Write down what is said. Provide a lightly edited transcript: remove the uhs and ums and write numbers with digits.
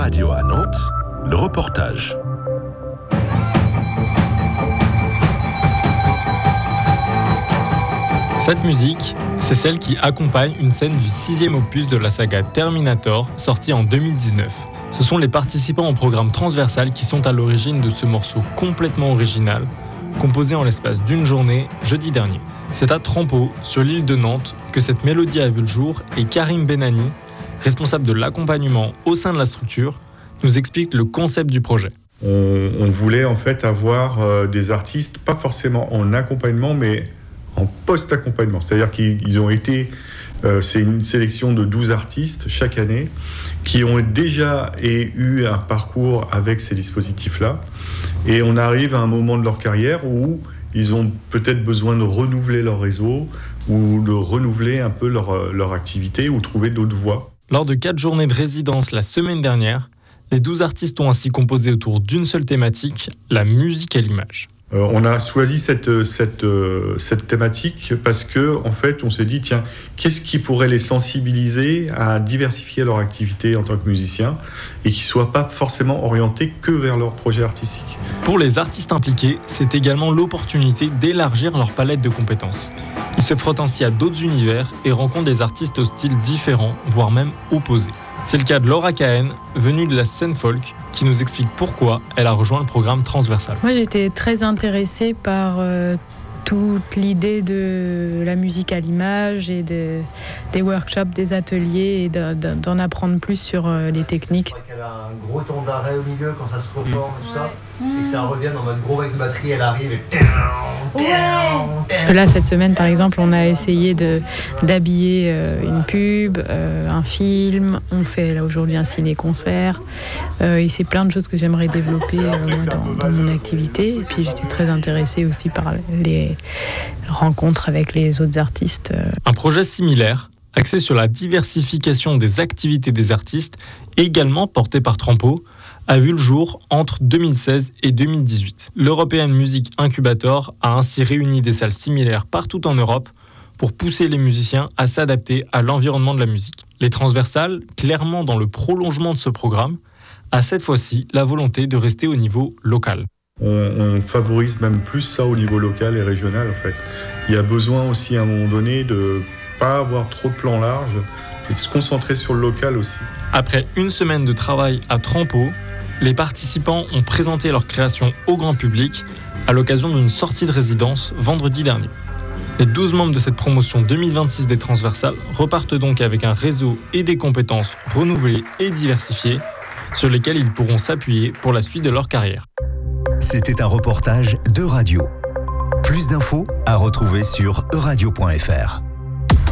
Radio à Nantes, le reportage. Cette musique, c'est celle qui accompagne une scène du 6e opus de la saga Terminator, sortie en 2019. Ce sont les participants au programme transversal qui sont à l'origine de ce morceau complètement original, composé en l'espace d'une journée, jeudi dernier. C'est à Trempeau, sur l'île de Nantes, que cette mélodie a vu le jour et Karim Benani, responsable de l'accompagnement au sein de la structure, nous explique le concept du projet. On voulait en fait avoir des artistes, pas forcément en accompagnement, mais en post-accompagnement. C'est-à-dire qu'ils ont été, c'est une sélection de 12 artistes chaque année, qui ont déjà eu un parcours avec ces dispositifs-là. Et on arrive à un moment de leur carrière où ils ont peut-être besoin de renouveler leur réseau ou de renouveler un peu leur activité ou trouver d'autres voies. Lors de 4 journées de résidence la semaine dernière, les 12 artistes ont ainsi composé autour d'une seule thématique, la musique à l'image. On a choisi cette thématique parce que, en fait, on s'est dit, tiens, qu'est-ce qui pourrait les sensibiliser à diversifier leur activité en tant que musiciens et qui ne soient pas forcément orientés que vers leur projet artistique. Pour les artistes impliqués, c'est également l'opportunité d'élargir leur palette de compétences. Ils se frottent ainsi à d'autres univers et rencontrent des artistes aux styles différents, voire même opposés. C'est le cas de Laura Cahen, venue de la scène folk, qui nous explique pourquoi elle a rejoint le programme transversal. Moi, j'étais très intéressée par toute l'idée de la musique à l'image et des workshops, des ateliers et d'en apprendre plus sur les techniques. Elle a un gros temps d'arrêt au milieu quand ça se reforme et tout ça, et que ça revienne en mode gros vague de batterie, elle arrive et... Là, cette semaine, par exemple, on a essayé d'habiller une pub, un film. On fait là aujourd'hui un ciné-concert. Et c'est plein de choses que j'aimerais développer dans mon activité. Et puis, j'étais très intéressée aussi par les rencontres avec les autres artistes. Un projet similaire, axé sur la diversification des activités des artistes, également porté par Trempeau, a vu le jour entre 2016 et 2018. L'European Music Incubator a ainsi réuni des salles similaires partout en Europe pour pousser les musiciens à s'adapter à l'environnement de la musique. Les transversales, clairement dans le prolongement de ce programme, a cette fois-ci la volonté de rester au niveau local. On favorise même plus ça au niveau local et régional en fait. Il y a besoin aussi à un moment donné de ne pas avoir trop de plans larges et de se concentrer sur le local aussi. Après une semaine de travail à Trempeau, les participants ont présenté leur création au grand public à l'occasion d'une sortie de résidence vendredi dernier. Les 12 membres de cette promotion 2026 des transversales repartent donc avec un réseau et des compétences renouvelées et diversifiées sur lesquelles ils pourront s'appuyer pour la suite de leur carrière. C'était un reportage de Radio. Plus d'infos à retrouver sur euradio.fr.